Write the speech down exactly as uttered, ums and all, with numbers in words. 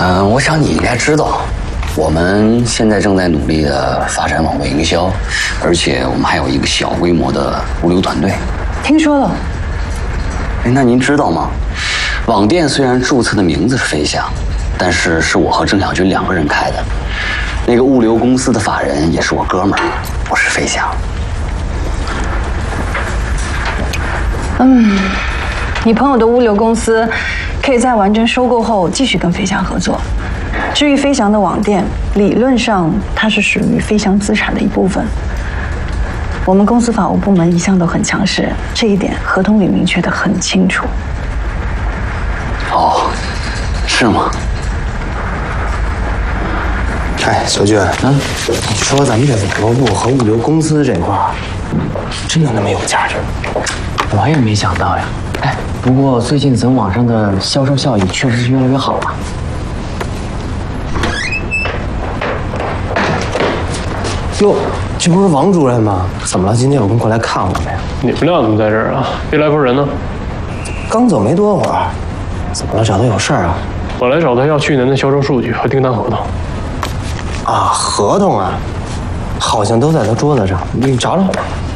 嗯，我想你应该知道，我们现在正在努力的发展网络营销，而且我们还有一个小规模的物流团队。 听说了。 哎，那您知道吗？网店虽然注册的名字是飞翔，但是是我和郑小军两个人开的。那个物流公司的法人也是我哥们儿，我是飞翔。 嗯，你朋友的物流公司可以在完成收购后继续跟飞翔合作。至于飞翔的网店，理论上它是属于飞翔资产的一部分。我们公司法务部门一向都很强势，这一点合同里明确得很清楚。 哦，是吗？ 哎，小军，嗯，你说咱们这网络部和物流公司这块儿，真的那么有价值？ 我也没想到呀。哎，不过最近咱网上的销售效益确实是越来越好了。 哟，这不是王主任吗？怎么了？今天有空过来看我们呀？ 你们俩怎么在这儿啊？别来夫人呢？ 刚走没多会儿，怎么了？找他有事儿啊？ 我来找他要去年的销售数据和订单合同。 啊，合同啊，好像都在他桌子上，你找找。